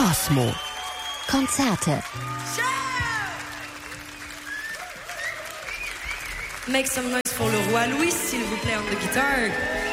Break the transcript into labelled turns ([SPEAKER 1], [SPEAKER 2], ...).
[SPEAKER 1] Cosmo. Konzerte.
[SPEAKER 2] Make some noise for le roi Louis, s'il vous plaît, on the guitar.